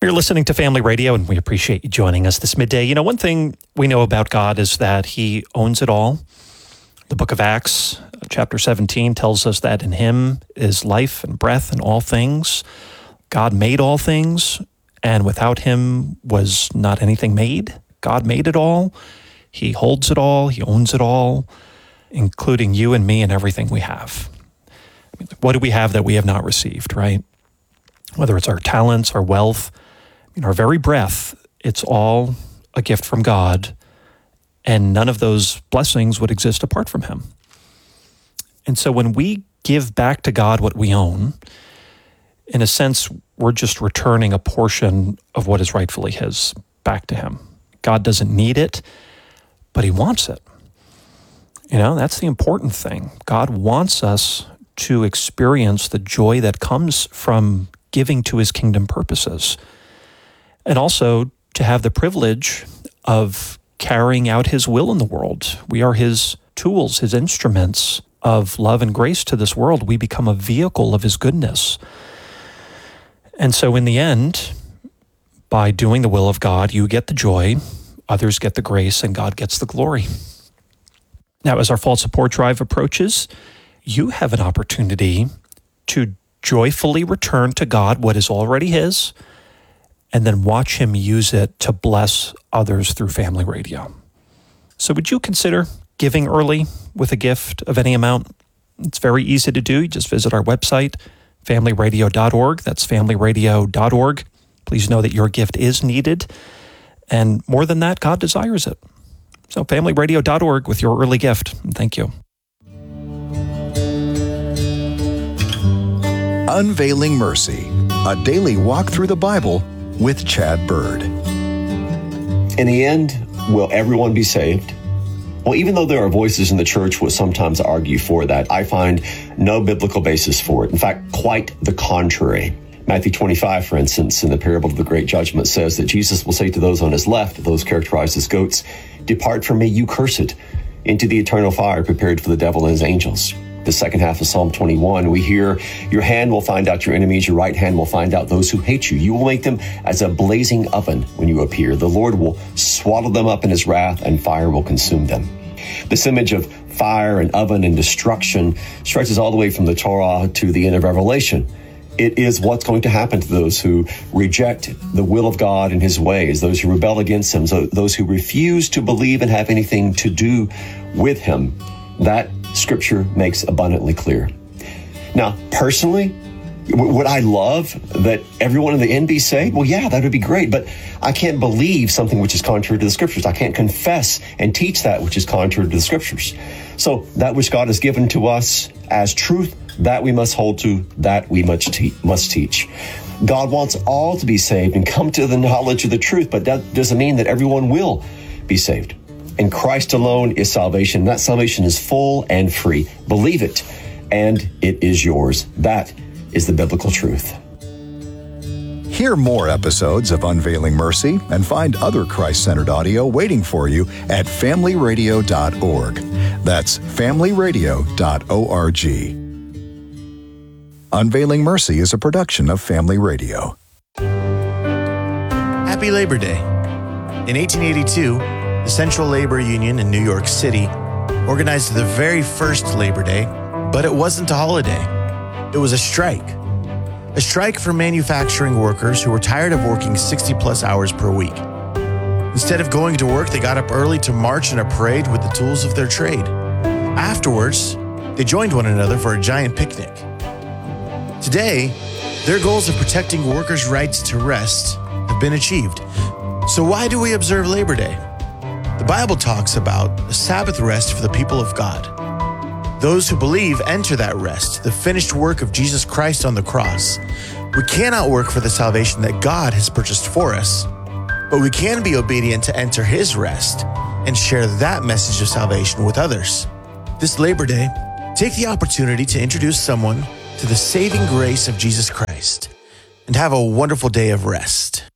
You're listening to Family Radio, and we appreciate you joining us this midday. You know, one thing we know about God is that He owns it all. The book of Acts, chapter 17, tells us that in Him is life and breath and all things. God made all things, and without Him was not anything made. God made it all. He holds it all. He owns it all, including you and me and everything we have. I mean, what do we have that we have not received, right? Whether it's our talents, our wealth, our very breath, it's all a gift from God, and none of those blessings would exist apart from Him. And so when we give back to God what we own, in a sense, we're just returning a portion of what is rightfully His back to Him. God doesn't need it, but He wants it. You know, that's the important thing. God wants us to experience the joy that comes from giving to His kingdom purposes, and also to have the privilege of carrying out His will in the world. We are His tools, His instruments of love and grace to this world. We become a vehicle of His goodness. And so in the end, by doing the will of God, you get the joy, others get the grace, and God gets the glory. Now, as our fall support drive approaches, you have an opportunity to joyfully return to God what is already His, and then watch Him use it to bless others through Family Radio. So would you consider giving early with a gift of any amount? It's very easy to do. You just visit our website, familyradio.org. That's familyradio.org. Please know that your gift is needed. And more than that, God desires it. So familyradio.org with your early gift. Thank you. Unveiling Mercy, a daily walk through the Bible with Chad Bird. In the end, will everyone be saved? Well, even though there are voices in the church which sometimes argue for that, I find no biblical basis for it. In fact, quite the contrary. Matthew 25, for instance, in the parable of the Great Judgment, says that Jesus will say to those on His left, those characterized as goats, "Depart from me, you cursed, into the eternal fire prepared for the devil and his angels." The second half of Psalm 21, we hear, "Your hand will find out your enemies, your right hand will find out those who hate you. You will make them as a blazing oven when you appear. The Lord will swallow them up in His wrath, and fire will consume them." This image of fire and oven and destruction stretches all the way from the Torah to the end of Revelation. It is what's going to happen to those who reject the will of God and His ways, those who rebel against Him, so those who refuse to believe and have anything to do with Him. That Scripture makes abundantly clear. Now, personally, would I love that everyone in the end be saved? Well, yeah, that would be great, but I can't believe something which is contrary to the Scriptures. I can't confess and teach that which is contrary to the Scriptures. So that which God has given to us as truth, that we must hold to, that we must teach. God wants all to be saved and come to the knowledge of the truth, but that doesn't mean that everyone will be saved. In Christ alone is salvation. That salvation is full and free. Believe it, and it is yours. That is the biblical truth. Hear more episodes of Unveiling Mercy and find other Christ-centered audio waiting for you at familyradio.org. That's familyradio.org. Unveiling Mercy is a production of Family Radio. Happy Labor Day. In 1882, the Central Labor Union in New York City organized the very first Labor Day, but it wasn't a holiday. It was a strike. A strike for manufacturing workers who were tired of working 60-plus hours per week. Instead of going to work, they got up early to march in a parade with the tools of their trade. Afterwards, they joined one another for a giant picnic. Today, their goals of protecting workers' rights to rest have been achieved. So why do we observe Labor Day? The Bible talks about a Sabbath rest for the people of God. Those who believe enter that rest, the finished work of Jesus Christ on the cross. We cannot work for the salvation that God has purchased for us, but we can be obedient to enter His rest and share that message of salvation with others. This Labor Day, take the opportunity to introduce someone to the saving grace of Jesus Christ and have a wonderful day of rest.